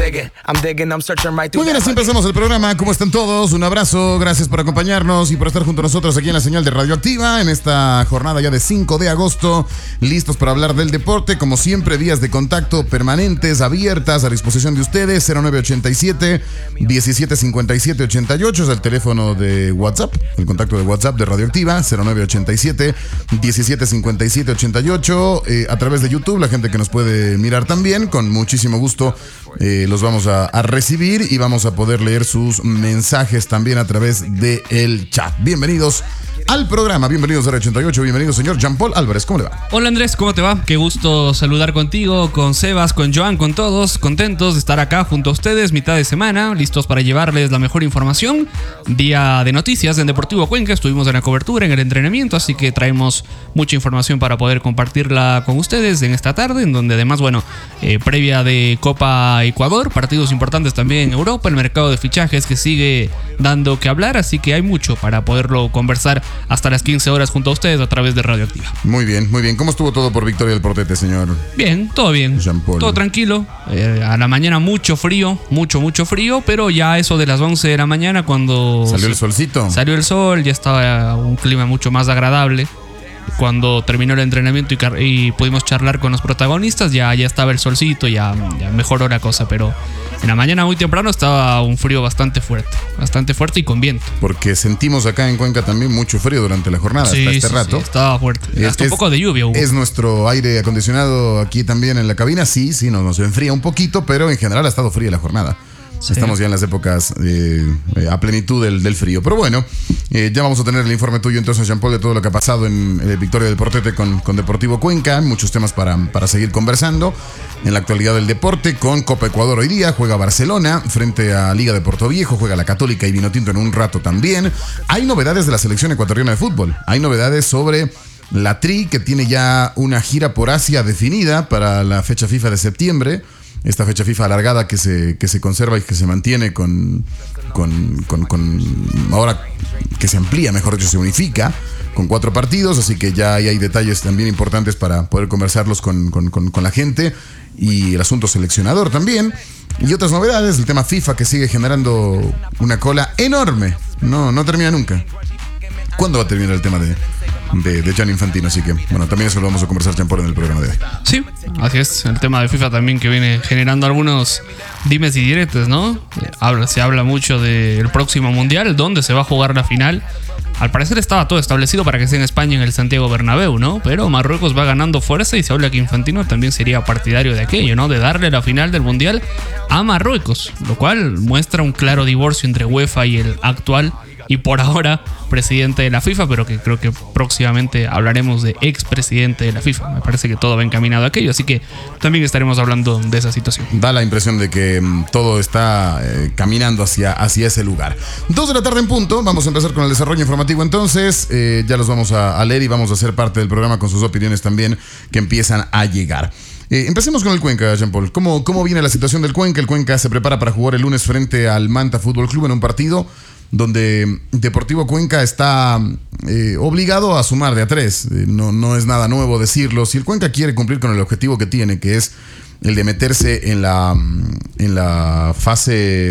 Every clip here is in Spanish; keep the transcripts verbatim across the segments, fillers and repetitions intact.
Muy bien, así empezamos el programa. ¿Cómo están todos? Un abrazo, gracias por acompañarnos y por estar junto a nosotros aquí en la señal de Radioactiva en esta jornada ya de cinco de agosto, listos para hablar del deporte. Como siempre, vías de contacto permanentes, abiertas, a disposición de ustedes. Cero nueve ochenta y siete, diecisiete cincuenta y siete, ochenta y ocho es el teléfono de WhatsApp, el contacto de WhatsApp de Radioactiva. Cero nueve ochenta y siete, diecisiete cincuenta y siete, ochenta y ocho. Eh, a través de YouTube, la gente que nos puede mirar también, con muchísimo gusto eh, los vamos a, a recibir y vamos a poder leer sus mensajes también a través del chat. Bienvenidos al programa, bienvenidos a R ochenta y ocho, bienvenido señor Jean-Paul Álvarez, ¿cómo le va? Hola Andrés, ¿cómo te va? Qué gusto saludar contigo, con Sebas, con Joan, con todos, contentos de estar acá junto a ustedes, mitad de semana, listos para llevarles la mejor información. Día de noticias en Deportivo Cuenca, estuvimos en la cobertura, en el entrenamiento, así que traemos mucha información para poder compartirla con ustedes en esta tarde, en donde además, bueno, eh, previa de Copa Ecuador, partidos importantes también en Europa, el mercado de fichajes que sigue dando que hablar, así que hay mucho para poderlo conversar hasta las quince horas junto a ustedes a través de Radioactiva. Muy bien, muy bien. ¿Cómo estuvo todo por Victoria del Portete, señor? Bien, todo bien. Jean-Paul. Todo tranquilo. Eh, a la mañana mucho frío, mucho, mucho frío, pero ya eso de las once de la mañana cuando... ¿Salió el solcito? Salió el sol, ya estaba un clima mucho más agradable. Cuando terminó el entrenamiento y, car- y pudimos charlar con los protagonistas, ya, ya estaba el solcito, ya, ya mejoró la cosa, pero en la mañana muy temprano estaba un frío bastante fuerte, bastante fuerte y con viento. Porque sentimos acá en Cuenca también mucho frío durante la jornada, sí, hasta este sí, rato. Sí, estaba fuerte, es, hasta es, un poco de lluvia hubo. ¿Es nuestro aire acondicionado aquí también en la cabina? Sí, sí, nos, nos enfría un poquito, pero en general ha estado fría la jornada. Sí. Estamos ya en las épocas eh, eh, a plenitud del, del frío. Pero bueno, eh, ya vamos a tener el informe tuyo entonces, Jean-Paul, de todo lo que ha pasado en eh, Victoria del Portete con, con Deportivo Cuenca. Muchos temas para, para seguir conversando. En la actualidad del deporte, con Copa Ecuador hoy día, juega Barcelona frente a Liga de Porto Viejo, juega la Católica y Vinotinto en un rato también. Hay novedades de la selección ecuatoriana de fútbol. Hay novedades sobre la Tri, que tiene ya una gira por Asia definida para la fecha FIFA de septiembre. Esta fecha FIFA alargada que se, que se conserva y que se mantiene con, con, con, con ahora que se amplía, mejor dicho, se unifica con cuatro partidos, así que ya hay, hay detalles también importantes para poder conversarlos con, con, con, con la gente y el asunto seleccionador también. Y otras novedades, el tema FIFA que sigue generando una cola enorme, no, no termina nunca. ¿Cuándo va a terminar el tema de, de, de Gianni Infantino? Así que, bueno, también eso lo vamos a conversar, Jean-Paul, en el programa de hoy. Sí, así es. El tema de FIFA también que viene generando algunos dimes y diretes, ¿no? Habla, se habla mucho del próximo Mundial, donde se va a jugar la final. Al parecer estaba todo establecido para que sea en España, en el Santiago Bernabéu, ¿no? Pero Marruecos va ganando fuerza y se habla que Infantino también sería partidario de aquello, ¿no? De darle la final del Mundial a Marruecos, lo cual muestra un claro divorcio entre UEFA y el actual y por ahora presidente de la FIFA, pero que creo que próximamente hablaremos de expresidente de la FIFA. Me parece que todo va encaminado a aquello, así que también estaremos hablando de esa situación. Da la impresión de que um, todo está eh, caminando hacia, hacia ese lugar. Dos de la tarde en punto, vamos a empezar con el desarrollo informativo entonces. Eh, ya los vamos a, a leer y vamos a hacer parte del programa con sus opiniones también que empiezan a llegar. Eh, empecemos con el Cuenca, Jean-Paul. ¿Cómo, ¿Cómo viene la situación del Cuenca? El Cuenca se prepara para jugar el lunes frente al Manta Fútbol Club en un partido donde Deportivo Cuenca está eh, obligado a sumar de a tres. Eh, no, no es nada nuevo decirlo. Si el Cuenca quiere cumplir con el objetivo que tiene, que es el de meterse en la, en la fase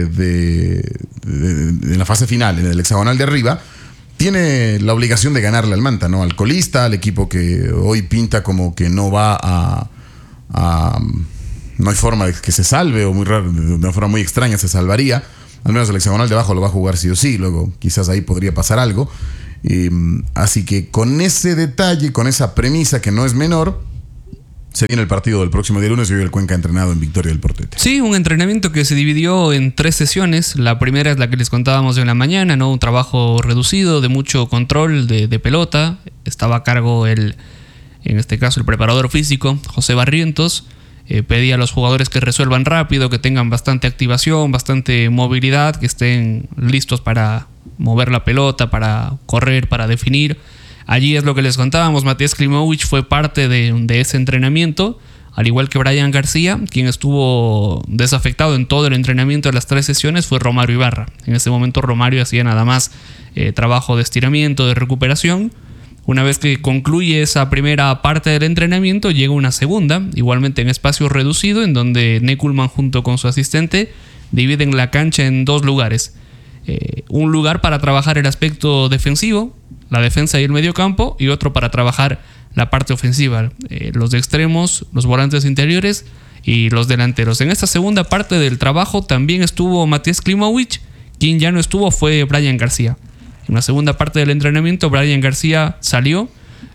de, de, de en la fase final, en el hexagonal de arriba, tiene la obligación de ganarle al Manta, ¿no? Al colista, al equipo que hoy pinta como que no va a, a no hay forma de que se salve, o muy raro, de una forma muy extraña se salvaría. Al menos el hexagonal de abajo lo va a jugar sí o sí. Luego quizás ahí podría pasar algo. Eh, así que con ese detalle, con esa premisa que no es menor, se viene el partido del próximo día lunes y hoy el Cuenca entrenado en Victoria del Portete. Sí, un entrenamiento que se dividió en tres sesiones. La primera es la que les contábamos en la mañana, ¿no? Un trabajo reducido de mucho control de, de pelota. Estaba a cargo el, en este caso, el preparador físico, José Barrientos. Eh, pedía a los jugadores que resuelvan rápido, que tengan bastante activación, bastante movilidad, que estén listos para mover la pelota, para correr, para definir. Allí es lo que les contábamos, Matías Klimovic fue parte de, de ese entrenamiento, al igual que Brian García. Quien estuvo desafectado en todo el entrenamiento de las tres sesiones fue Romario Ibarra. En ese momento Romario hacía nada más eh, trabajo de estiramiento, de recuperación. Una vez que concluye esa primera parte del entrenamiento, llega una segunda, igualmente en espacio reducido, en donde Neckelmann junto con su asistente dividen la cancha en dos lugares. Eh, un lugar para trabajar el aspecto defensivo, la defensa y el mediocampo, y otro para trabajar la parte ofensiva, eh, los de extremos, los volantes interiores y los delanteros. En esta segunda parte del trabajo también estuvo Matías Klimović. Quien ya no estuvo fue Brian García. En la segunda parte del entrenamiento, Brian García salió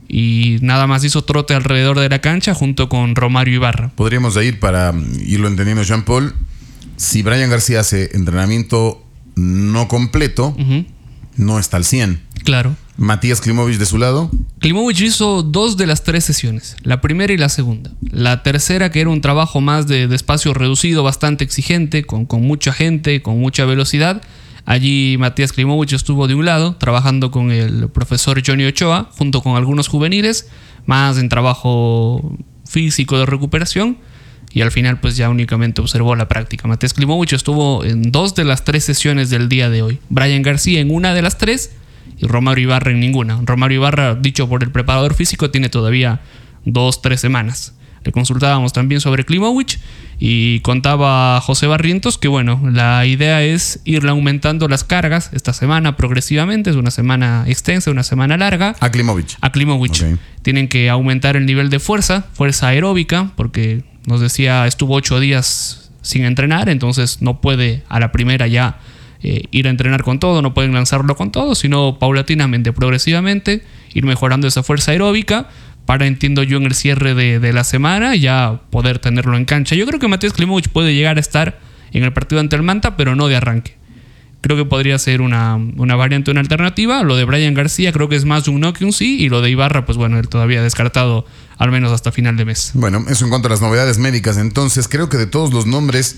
y nada más hizo trote alrededor de la cancha junto con Romario Ibarra. Podríamos de ir para irlo entendiendo, Jean-Paul. Si Brian García hace entrenamiento no completo, uh-huh. no está al cien. Claro. Matías Klimović de su lado. Klimović hizo dos de las tres sesiones, la primera y la segunda. La tercera, que era un trabajo más de, de espacio reducido, bastante exigente, con, con mucha gente, con mucha velocidad. Allí Matías Klimović estuvo de un lado, trabajando con el profesor Johnny Ochoa, junto con algunos juveniles, más en trabajo físico de recuperación. Y al final pues ya únicamente observó la práctica. Matías Klimović estuvo en dos de las tres sesiones del día de hoy. Brian García en una de las tres y Romario Ibarra en ninguna. Romario Ibarra, dicho por el preparador físico, tiene todavía dos, tres semanas. Le consultábamos también sobre Klimović y contaba José Barrientos que bueno, la idea es irle aumentando las cargas esta semana progresivamente. Es una semana extensa, una semana larga. A Klimović. A Klimović. Okay. Tienen que aumentar el nivel de fuerza, fuerza aeróbica, porque nos decía estuvo ocho días sin entrenar, entonces no puede a la primera ya eh, ir a entrenar con todo, no pueden lanzarlo con todo, sino paulatinamente, progresivamente, ir mejorando esa fuerza aeróbica para, entiendo yo, en el cierre de, de la semana ya poder tenerlo en cancha. Yo creo que Matías Klimović puede llegar a estar en el partido ante el Manta, pero no de arranque. Creo que podría ser una, una variante, una alternativa. Lo de Brian García creo que es más un no que un sí. Y lo de Ibarra, pues bueno, él todavía descartado al menos hasta final de mes. Bueno, eso en cuanto a las novedades médicas. Entonces, creo que de todos los nombres,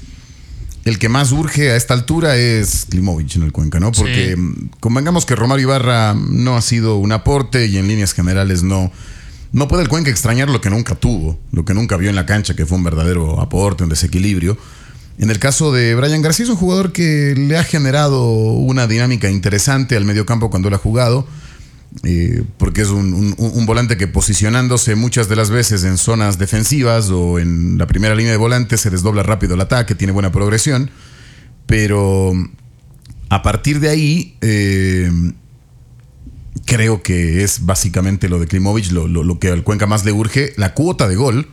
el que más urge a esta altura es Klimović en el Cuenca, ¿no? Porque sí. Convengamos que Romario Ibarra no ha sido un aporte y en líneas generales no, no puede el Cuenca extrañar lo que nunca tuvo, lo que nunca vio en la cancha, que fue un verdadero aporte, un desequilibrio. En el caso de Brian García, es un jugador que le ha generado una dinámica interesante al mediocampo cuando él ha jugado, eh, porque es un, un, un volante que, posicionándose muchas de las veces en zonas defensivas o en la primera línea de volantes, se desdobla rápido el ataque, tiene buena progresión, pero a partir de ahí eh, creo que es básicamente lo de Klimović lo, lo, lo que al Cuenca más le urge, la cuota de gol.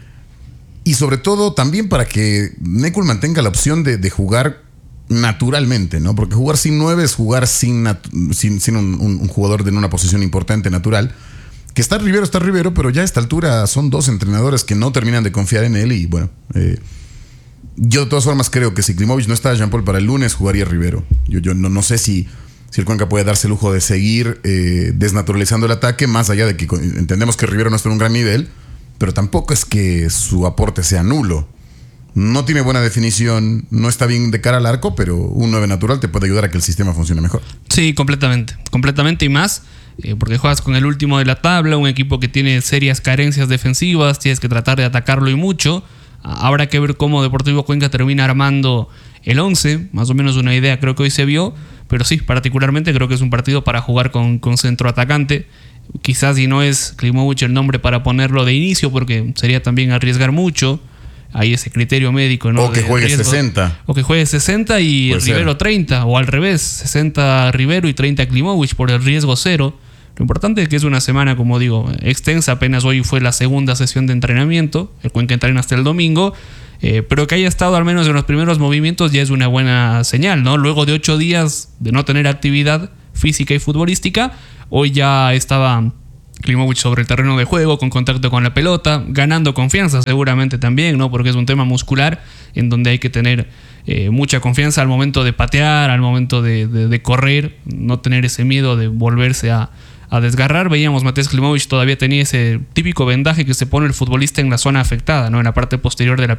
Y sobre todo también para que Neckelmann tenga la opción de, de jugar naturalmente, ¿no? Porque jugar sin nueve es jugar sin, sin, sin un, un, un jugador de una posición importante, natural. Que está Rivero, está Rivero, pero ya a esta altura son dos entrenadores que no terminan de confiar en él. Y bueno, eh, yo de todas formas creo que si Klimović no está, Jean-Paul, para el lunes jugaría Rivero. Yo, yo no, no sé si, si el Cuenca puede darse el lujo de seguir eh, desnaturalizando el ataque, más allá de que entendemos que Rivero no está en un gran nivel, pero tampoco es que su aporte sea nulo. No tiene buena definición, no está bien de cara al arco, pero un nueve natural te puede ayudar a que el sistema funcione mejor. Sí, completamente. Completamente y más, eh, porque juegas con el último de la tabla, un equipo que tiene serias carencias defensivas, tienes que tratar de atacarlo y mucho. Habrá que ver cómo Deportivo Cuenca termina armando el once, más o menos una idea creo que hoy se vio, pero sí, particularmente creo que es un partido para jugar con, con centro atacante. Quizás si no es Klimović el nombre para ponerlo de inicio, porque sería también arriesgar mucho. Hay ese criterio médico, ¿no? O que de juegue riesgo. sesenta. O que juegue sesenta y Puede Rivero ser. treinta. O al revés, sesenta Rivero y treinta Klimović por el riesgo cero. Lo importante es que es una semana, como digo, extensa. Apenas hoy fue la segunda sesión de entrenamiento. El Cuenca entrena hasta el domingo. Eh, pero que haya estado al menos en los primeros movimientos ya es una buena señal, ¿no? Luego de ocho días de no tener actividad física y futbolística, hoy ya estaba Klimović sobre el terreno de juego, con contacto con la pelota, ganando confianza seguramente también, ¿no? Porque es un tema muscular en donde hay que tener eh, mucha confianza al momento de patear, al momento de, de, de correr, no tener ese miedo de volverse a, a desgarrar. Veíamos Matías Klimović todavía tenía ese típico vendaje que se pone el futbolista en la zona afectada, ¿no? En la parte posterior de la